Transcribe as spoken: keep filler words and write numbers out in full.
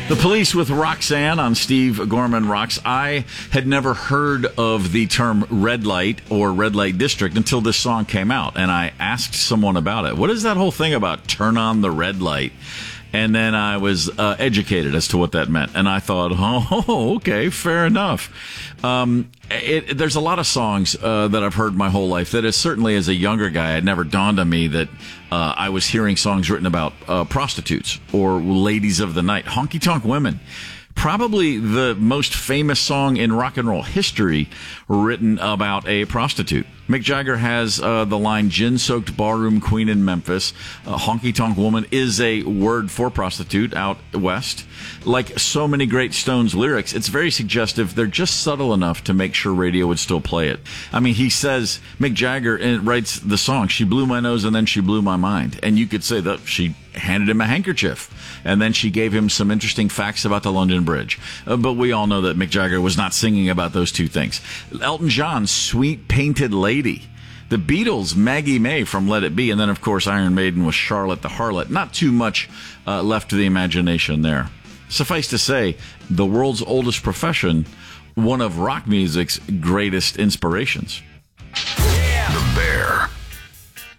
The Police with Roxanne on Steve Gorman Rocks. I had never heard of the term red light or red light district until this song came out, and I asked someone about it. What is that whole thing about turn on the red light? And then I was uh, educated as to what that meant. And I thought, oh, okay, fair enough. Um, it, there's a lot of songs uh, that I've heard my whole life that is certainly as a younger guy, it never dawned on me that uh, I was hearing songs written about uh, prostitutes or ladies of the night, honky-tonk women. Probably the most famous song in rock and roll history written about a prostitute. Mick Jagger has uh, the line, gin-soaked ballroom queen in Memphis. A honky-tonk woman is a word for prostitute out west. Like so many great Stones lyrics, it's very suggestive. They're just subtle enough to make sure radio would still play it. I mean, he says, Mick Jagger writes the song, she blew my nose and then she blew my mind. And you could say that she handed him a handkerchief. And then she gave him some interesting facts about the London Bridge. Uh, but we all know that Mick Jagger was not singing about those two things. Elton John, Sweet Painted Lady. The Beatles, Maggie May from Let It Be. And then, of course, Iron Maiden was Charlotte the Harlot. Not too much uh, left to the imagination there. Suffice to say, the world's oldest profession, one of rock music's greatest inspirations.